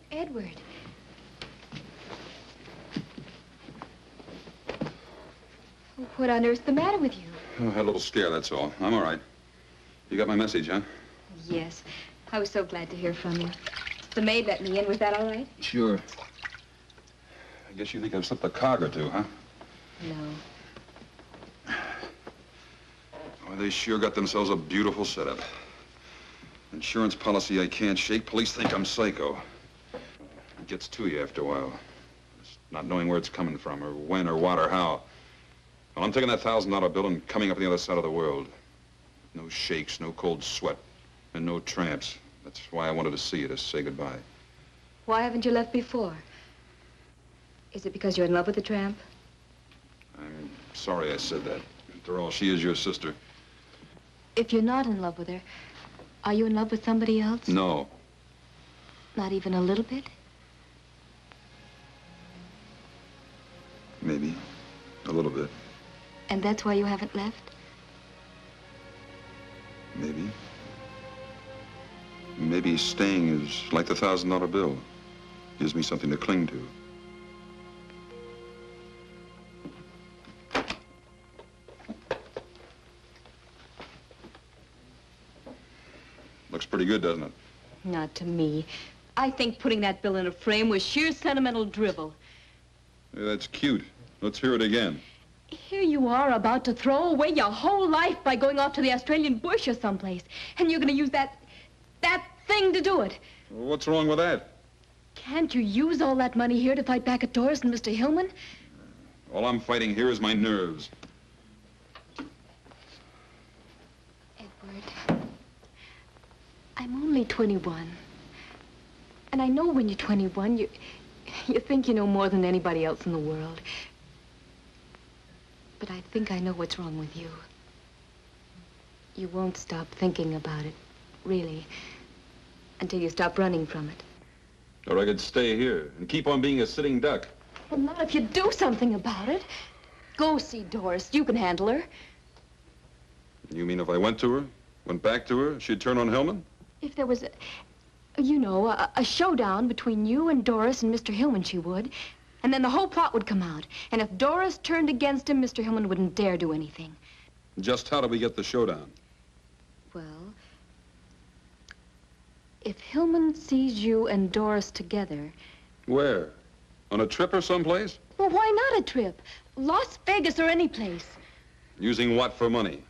Edward. What on earth's the matter with you? Oh, I had a little scare, that's all. I'm all right. You got my message, huh? Yes. I was so glad to hear from you. The maid let me in. Was that all right? Sure. I guess you think I've slipped a cog or two, huh? No. Well, they sure got themselves a beautiful setup. Insurance policy I can't shake. Police think I'm psycho. It gets to you after a while. Just not knowing where it's coming from, or when, or what, or how. Well, I'm taking that $1,000 bill and coming up on the other side of the world. No shakes, no cold sweat, and no tramps. That's why I wanted to see you, to say goodbye. Why haven't you left before? Is it because you're in love with the tramp? I'm sorry I said that. After all, she is your sister. If you're not in love with her, are you in love with somebody else? No. Not even a little bit? Maybe. A little bit. And that's why you haven't left? Maybe. Maybe staying is like the $1,000 bill. Gives me something to cling to. Looks pretty good, doesn't it? Not to me. I think putting that bill in a frame was sheer sentimental drivel. Yeah, that's cute. Let's hear it again. Here you are about to throw away your whole life by going off to the Australian bush or someplace. And you're going to use that thing to do it. What's wrong with that? Can't you use all that money here to fight back at Doris and Mr. Hillman? All I'm fighting here is my nerves. Edward, I'm only 21. And I know when you're 21, you think you know more than anybody else in the world. But I think I know what's wrong with you. You won't stop thinking about it, really, until you stop running from it. Or I could stay here and keep on being a sitting duck. Well, not if you do something about it. Go see Doris. You can handle her. You mean if I went to her, went back to her, she'd turn on Hillman? If there was, a showdown between you and Doris and Mr. Hillman, she would. And then the whole plot would come out. And if Doris turned against him, Mr. Hillman wouldn't dare do anything. Just how do we get the showdown? Well, if Hillman sees you and Doris together... Where? On a trip or someplace? Well, why not a trip? Las Vegas or any place. Using what for money?